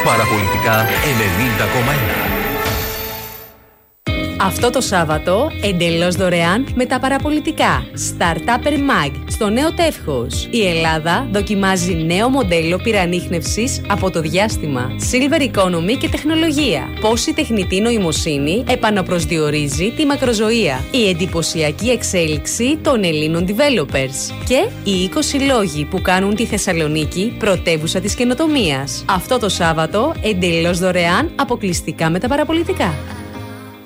Παραπολιτικά 90,1. Αυτό το Σάββατο, εντελώς δωρεάν με τα παραπολιτικά Startupper Mag στο νέο τεύχος. Η Ελλάδα δοκιμάζει νέο μοντέλο πυρανίχνευσης από το διάστημα, Silver Economy και τεχνολογία. Πώς η τεχνητή νοημοσύνη επαναπροσδιορίζει τη μακροζωία. Η εντυπωσιακή εξέλιξη των Ελλήνων developers. Και οι 20 λόγοι που κάνουν τη Θεσσαλονίκη πρωτεύουσα της καινοτομίας. Αυτό το Σάββατο, εντελώς δωρεάν, αποκλειστικά με τα παραπολιτικά.